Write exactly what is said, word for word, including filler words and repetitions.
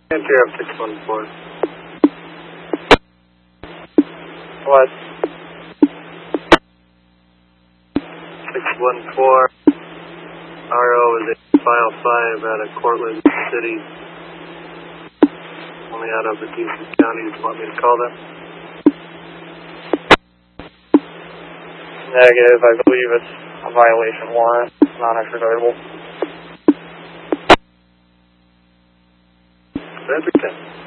Enter up six one four. What? six one four. R O is a file five out of Cortland City. Only out of the D C County. You want me to call them? Negative. I believe it's a violation warrant. Non-extraditable. That's okay.